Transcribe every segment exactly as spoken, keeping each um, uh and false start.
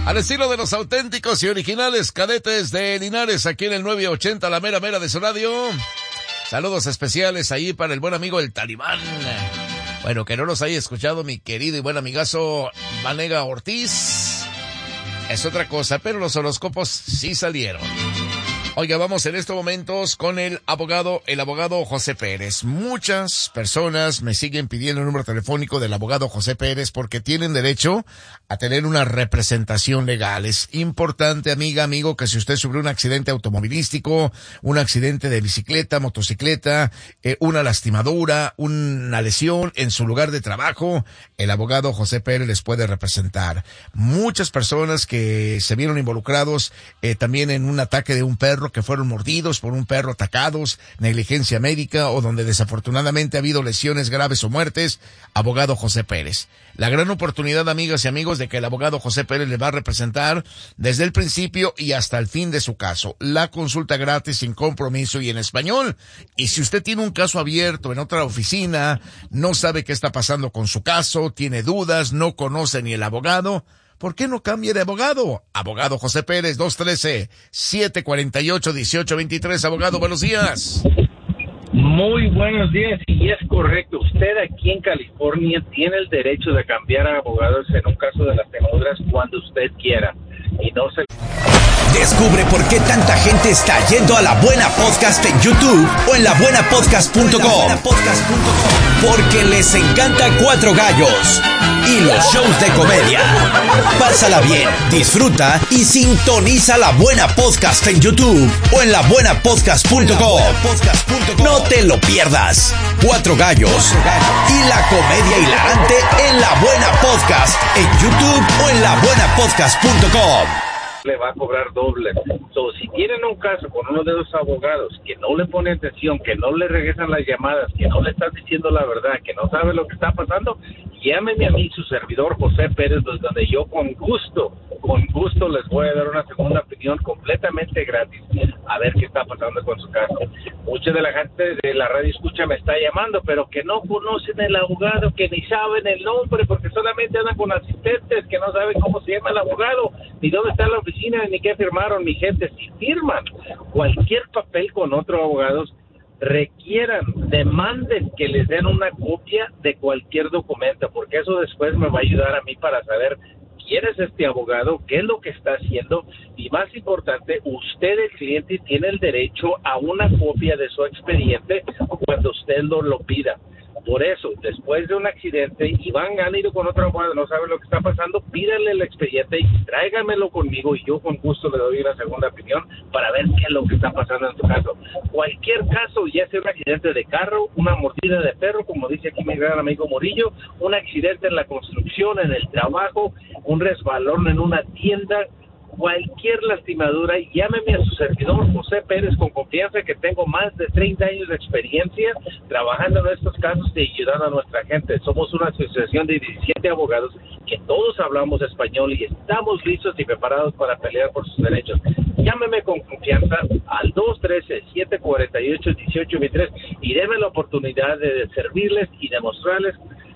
Al estilo de los auténticos y originales cadetes de Linares, aquí en el nueve ochenta, la mera mera de su radio. Saludos especiales ahí para el buen amigo el Talibán. Bueno, que no los haya escuchado mi querido y buen amigazo Vanega Ortiz es otra cosa, pero los horóscopos sí salieron. Oiga, vamos en estos momentos con el abogado, el abogado José Pérez. Muchas personas me siguen pidiendo el número telefónico del abogado José Pérez porque tienen derecho a tener una representación legal. Es importante, amiga, amigo, que si usted sufrió un accidente automovilístico, un accidente de bicicleta, motocicleta, eh, una lastimadura, una lesión en su lugar de trabajo, el abogado José Pérez les puede representar. Muchas personas que se vieron involucrados eh, también en un ataque de un perro, que fueron mordidos por un perro, atacados, negligencia médica o donde desafortunadamente ha habido lesiones graves o muertes, abogado José Pérez. La gran oportunidad, amigas y amigos, de que el abogado José Pérez le va a representar desde el principio y hasta el fin de su caso. La consulta gratis, sin compromiso y en español. Y si usted tiene un caso abierto en otra oficina, no sabe qué está pasando con su caso, tiene dudas, no conoce ni el abogado, ¿por qué no cambie de abogado? Abogado José Pérez, dos uno tres, siete cuatro ocho, uno ocho dos tres. Abogado, buenos días. Muy buenos días, y es correcto. Usted aquí en California tiene el derecho de cambiar a abogados en un caso de lastimaduras cuando usted quiera. Y no se... Descubre por qué tanta gente está yendo a La Buena Podcast en YouTube o en la buena podcast punto com. Porque les encanta Cuatro Gallos y los shows de comedia. Pásala bien, disfruta y sintoniza La Buena Podcast en YouTube o en la buena podcast punto com. No te lo pierdas. Cuatro Gallos y la comedia hilarante en La Buena Podcast en YouTube o en la buena podcast punto com. Le va a cobrar doble. So, si tienen un caso con uno de los abogados que no le pone atención, que no le regresan las llamadas, que no le están diciendo la verdad, que no sabe lo que está pasando, llámeme a mí, su servidor José Pérez, donde yo con gusto, con gusto les voy a dar una segunda opinión completamente gratis, a ver qué está pasando con su caso. Mucha de la gente de la radio escucha me está llamando, pero que no conocen el abogado, que ni saben el nombre, porque solamente andan con asistentes, que no saben cómo se llama el abogado, ni dónde está la oficina, ni qué firmaron. Mi gente, si firman cualquier papel con otros abogados, requieran, demanden que les den una copia de cualquier documento, porque eso después me va a ayudar a mí para saber quién es este abogado, qué es lo que está haciendo, y más importante, usted, el cliente, tiene el derecho a una copia de su expediente cuando usted lo, lo pida. Por eso, después de un accidente, y van, han ido con otro abogado, no saben lo que está pasando, pídanle el expediente y tráiganmelo conmigo, y yo con gusto le doy una segunda opinión para ver qué es lo que está pasando en tu caso. Cualquier caso, ya sea un accidente de carro, una mordida de perro, como dice aquí mi gran amigo Murillo, un accidente en la construcción, en el trabajo, un resbalón en una tienda, cualquier lastimadura, llámeme a su servidor José Pérez, con confianza, que tengo más de treinta años de experiencia trabajando en estos casos y ayudando a nuestra gente. Somos una asociación de diecisiete abogados que todos hablamos español y estamos listos y preparados para pelear por sus derechos. Llámeme con confianza al dos uno tres, siete cuatro ocho, uno ocho dos tres y déme la oportunidad de servirles y demostrarles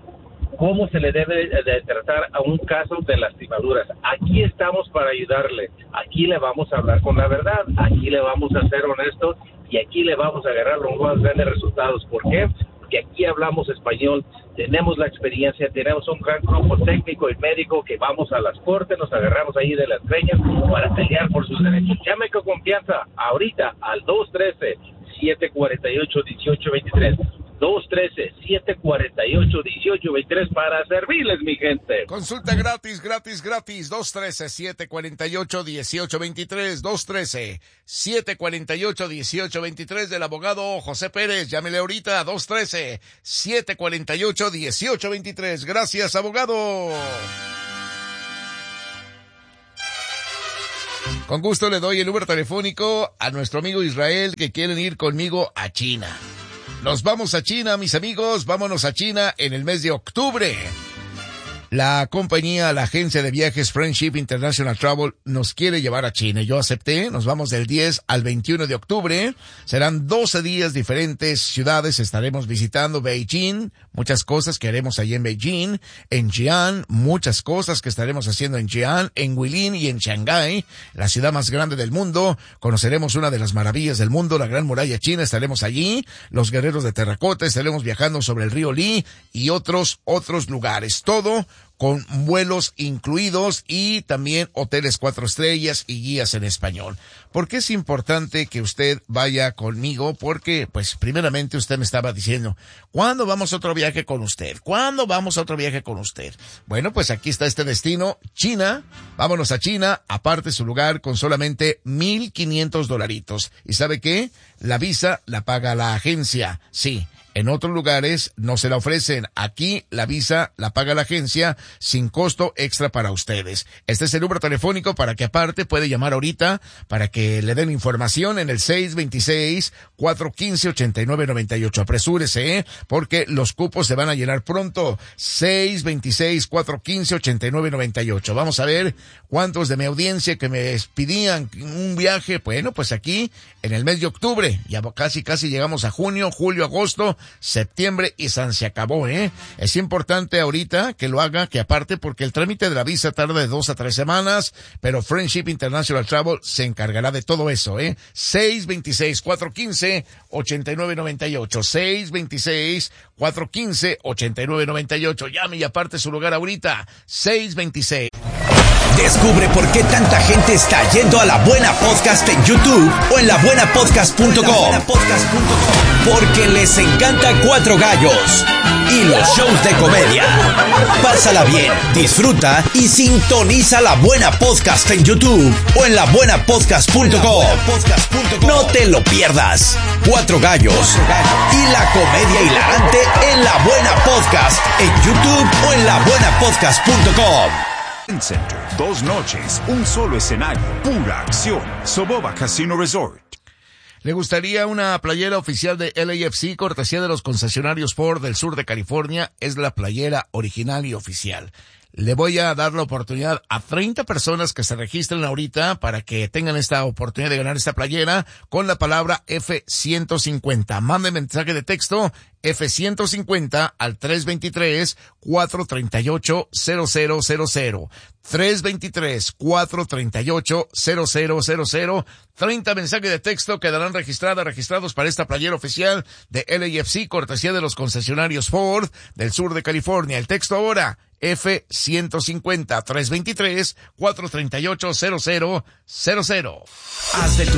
cómo se le debe de tratar a un caso de lastimaduras. Aquí estamos para ayudarle, aquí le vamos a hablar con la verdad, aquí le vamos a ser honestos y aquí le vamos a agarrar los más grandes resultados. ¿Por qué? Porque aquí hablamos español, tenemos la experiencia, tenemos un gran grupo técnico y médico que vamos a las cortes, nos agarramos ahí de las greñas para pelear por sus derechos. Llame con confianza ahorita al dos uno tres, siete cuatro ocho, uno ocho dos tres. dos uno tres, siete cuatro ocho, uno ocho dos tres para servirles, mi gente. Consulta gratis, gratis, gratis. dos uno tres, siete cuatro ocho, uno ocho dos tres. dos uno tres, siete cuatro ocho, uno ocho dos tres del abogado José Pérez. Llámele ahorita. dos uno tres, siete cuatro ocho, uno ocho dos tres. Gracias, abogado. Con gusto le doy el número telefónico a nuestro amigo Israel, que quieren ir conmigo a China. Nos vamos a China, mis amigos, vámonos a China en el mes de octubre. La compañía, la agencia de viajes Friendship International Travel nos quiere llevar a China. Yo acepté, nos vamos del diez al veintiuno de octubre. Serán doce días, diferentes ciudades. Estaremos visitando Beijing, muchas cosas que haremos allí en Beijing, en Xi'an, muchas cosas que estaremos haciendo en Xi'an, en Guilin y en Shanghái, la ciudad más grande del mundo. Conoceremos una de las maravillas del mundo, la Gran Muralla China. Estaremos allí, los guerreros de terracota, estaremos viajando sobre el río Li y otros, otros lugares. Todo con vuelos incluidos y también hoteles cuatro estrellas y guías en español. ¿Por qué es importante que usted vaya conmigo? Porque, pues, primeramente usted me estaba diciendo, ¿cuándo vamos a otro viaje con usted? ¿Cuándo vamos a otro viaje con usted? Bueno, pues aquí está este destino, China. Vámonos a China, aparte su lugar con solamente mil quinientos dolaritos. ¿Y sabe qué? La visa la paga la agencia, sí. En otros lugares no se la ofrecen. Aquí la visa la paga la agencia sin costo extra para ustedes. Este es el número telefónico para que aparte puede llamar ahorita para que le den información en el seis dos seis, cuatro uno cinco, ocho nueve nueve ocho. Apresúrese, ¿eh? Porque los cupos se van a llenar pronto. seis dos seis, cuatro uno cinco, ocho nueve nueve ocho. Vamos a ver cuántos de mi audiencia que me pedían un viaje. Bueno, pues aquí en el mes de octubre, ya casi casi llegamos a junio, julio, agosto, septiembre y san se acabó, ¿eh? Es importante ahorita que lo haga, que aparte porque el trámite de la visa tarda de dos a tres semanas, pero Friendship International Travel se encargará de todo eso, ¿eh? seis dos seis, cuatro uno cinco, ocho nueve nueve ocho. seis dos seis, cuatro uno cinco, ocho nueve nueve ocho. Llame y aparte su lugar ahorita. seis dos seis. Descubre por qué tanta gente está yendo a La Buena Podcast en YouTube o en la buena podcast punto com. Porque les encanta Cuatro Gallos y los shows de comedia. Pásala bien, disfruta y sintoniza La Buena Podcast en YouTube o en la buena podcast punto com. No te lo pierdas. Cuatro Gallos y la comedia hilarante en La Buena Podcast en YouTube o en la buena podcast punto com. Center, dos noches, un solo escenario, pura acción. Soboba Casino Resort. ¿Le gustaría una playera oficial de L A F C, cortesía de los concesionarios Ford del sur de California? Es la playera original y oficial. Le voy a dar la oportunidad a treinta personas que se registren ahorita para que tengan esta oportunidad de ganar esta playera con la palabra F ciento cincuenta. Mande mensaje de texto F ciento cincuenta al tres dos tres, cuatro tres ocho, cero cero cero cero. tres dos tres, cuatro tres ocho, cero cero cero cero. treinta mensajes de texto quedarán registradas, registrados para esta playera oficial de L A F C, cortesía de los concesionarios Ford del sur de California. El texto ahora, F ciento cincuenta, tres dos tres, cuatro tres ocho, cero cero cero cero. Haz de tu